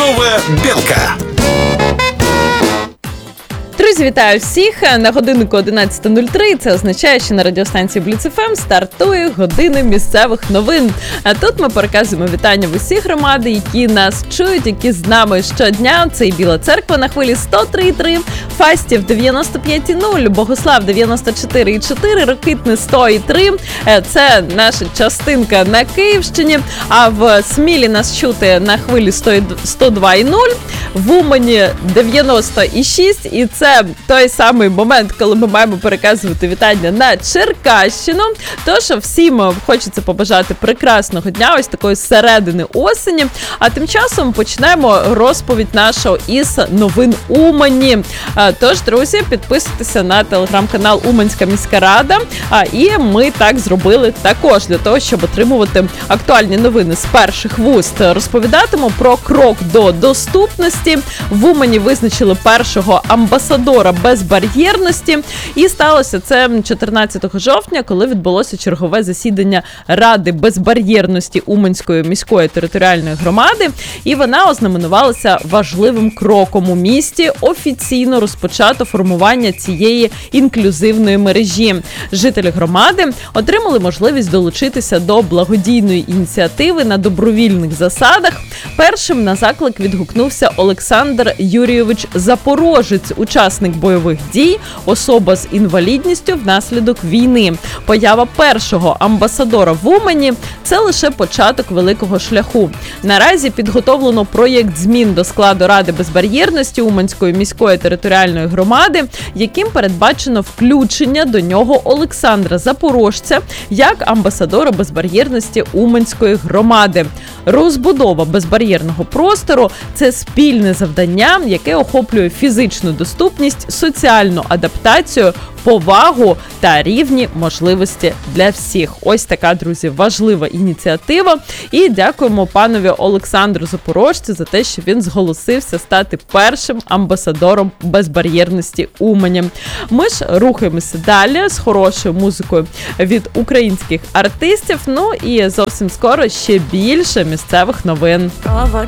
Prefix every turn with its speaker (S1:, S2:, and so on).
S1: Здорова Білка.
S2: Друзі, вітаю всіх! На годиннику 11:03. Це означає, що на радіостанції Бліц ФМ стартує година місцевих новин. А тут ми переказуємо вітання в усі громади, які нас чують, які з нами щодня. Це і Біла Церква на хвилі 103,3, Фастів 95,0, Богослав 94,4, Рокитне 100,3. Це наша частинка на Київщині. А в Смілі нас чути на хвилі 102,0, в Умані 96. І це той самий момент, коли ми маємо переказувати вітання на Черкащину. Тож всім хочеться побажати прекрасного дня, ось такої середини осені. А тим часом почнемо розповідь нашого із новин Умані. Тож, друзі, підписуйтеся на телеграм-канал Уманська міська рада. І ми так зробили також для того, щоб отримувати актуальні новини з перших вуст. Розповідатиму про крок до доступності. В Умані визначили першого амбасадора безбар'єрності. І сталося це 14 жовтня, коли відбулося чергове засідання Ради безбар'єрності Уманської міської територіальної громади. І вона ознаменувалася важливим кроком у місті. Офіційно розпочато формування цієї інклюзивної мережі. Жителі громади отримали можливість долучитися до благодійної ініціативи на добровільних засадах. Першим на заклик відгукнувся Олександр Юрійович Запорожець, учасник бойових дій, особа з інвалідністю внаслідок війни. Поява першого амбасадора в Умані – це лише початок великого шляху. Наразі підготовлено проєкт змін до складу Ради безбар'єрності Уманської міської територіальної громади, яким передбачено включення до нього Олександра Запорожця як амбасадора безбар'єрності Уманської громади. Розбудова безбар'єрного простору – це спільне завдання, яке охоплює фізичну доступність, соціальну адаптацію, повагу та рівні можливості для всіх. Ось така, друзі, важлива ініціатива. І дякуємо панові Олександру Запорожцю за те, що він зголосився стати першим амбасадором безбар'єрності Умані. Ми ж рухаємося далі з хорошою музикою від українських артистів. Ну і зовсім скоро ще більше місцевих новин.
S3: Over